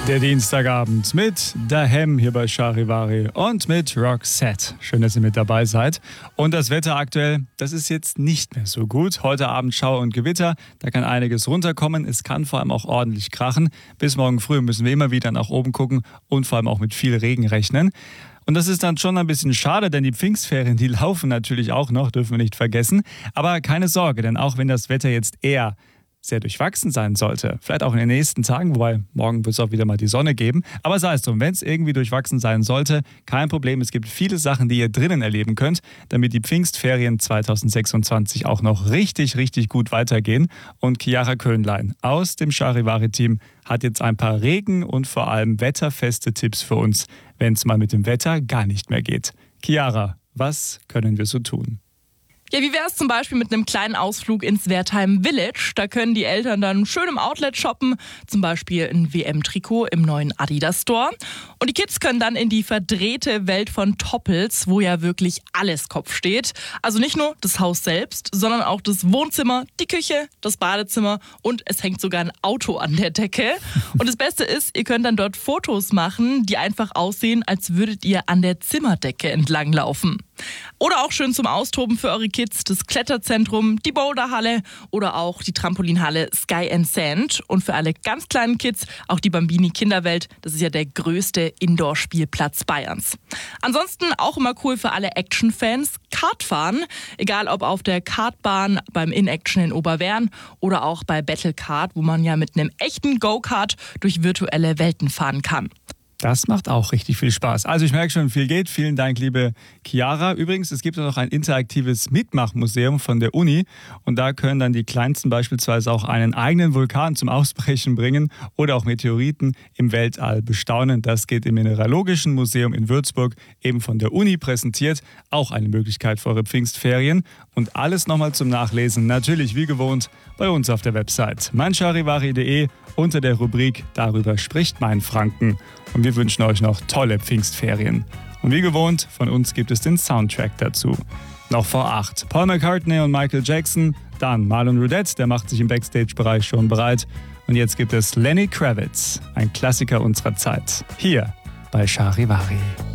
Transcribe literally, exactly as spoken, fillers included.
Der Dienstagabend mit Dahem hier bei Charivari und mit Roxette. Schön, dass ihr mit dabei seid. Und das Wetter aktuell, das ist jetzt nicht mehr so gut. Heute Abend Schauer und Gewitter, da kann einiges runterkommen. Es kann vor allem auch ordentlich krachen. Bis morgen früh müssen wir immer wieder nach oben gucken und vor allem auch mit viel Regen rechnen. Und das ist dann schon ein bisschen schade, denn die Pfingstferien, die laufen natürlich auch noch, dürfen wir nicht vergessen. Aber keine Sorge, denn auch wenn das Wetter jetzt eher sehr durchwachsen sein sollte, vielleicht auch in den nächsten Tagen, wobei morgen wird es auch wieder mal die Sonne geben, aber sei es drum, wenn es irgendwie durchwachsen sein sollte, kein Problem, es gibt viele Sachen, die ihr drinnen erleben könnt, damit die Pfingstferien zwanzig sechsundzwanzig auch noch richtig, richtig gut weitergehen. Und Chiara Köhnlein aus dem Charivari-Team hat jetzt ein paar Regen- und vor allem wetterfeste Tipps für uns, wenn es mal mit dem Wetter gar nicht mehr geht. Chiara, was können wir so tun? Ja, wie wäre es zum Beispiel mit einem kleinen Ausflug ins Wertheim Village? Da können die Eltern dann schön im Outlet shoppen, zum Beispiel ein W M-Trikot im neuen Adidas Store. Und die Kids können dann in die verdrehte Welt von Toppels, wo ja wirklich alles Kopf steht. Also nicht nur das Haus selbst, sondern auch das Wohnzimmer, die Küche, das Badezimmer und es hängt sogar ein Auto an der Decke. Und das Beste ist, ihr könnt dann dort Fotos machen, die einfach aussehen, als würdet ihr an der Zimmerdecke entlanglaufen. Oder auch schön zum Austoben für eure Kids das Kletterzentrum, die Boulderhalle oder auch die Trampolinhalle Sky and Sand. Und für alle ganz kleinen Kids auch die Bambini Kinderwelt. Das ist ja der größte Indoor-Spielplatz Bayerns. Ansonsten auch immer cool für alle Action-Fans, Kartfahren. Egal ob auf der Kartbahn beim In-Action in Oberwern oder auch bei Battlecard, wo man ja mit einem echten Go-Kart durch virtuelle Welten fahren kann. Das macht auch richtig viel Spaß. Also ich merke schon, viel geht. Vielen Dank, liebe Chiara. Übrigens, es gibt noch ein interaktives Mitmachmuseum von der Uni und da können dann die Kleinsten beispielsweise auch einen eigenen Vulkan zum Ausbrechen bringen oder auch Meteoriten im Weltall bestaunen. Das geht im Mineralogischen Museum in Würzburg, eben von der Uni präsentiert. Auch eine Möglichkeit für eure Pfingstferien. Und alles nochmal zum Nachlesen, natürlich wie gewohnt, bei uns auf der Website meincharivari punkt de unter der Rubrik Darüber spricht Mainfranken. Und wir wünschen euch noch tolle Pfingstferien. Und wie gewohnt, von uns gibt es den Soundtrack dazu. Noch vor acht. Paul McCartney und Michael Jackson. Dann Marlon Rudette, der macht sich im Backstage-Bereich schon bereit. Und jetzt gibt es Lenny Kravitz, ein Klassiker unserer Zeit. Hier bei Charivari.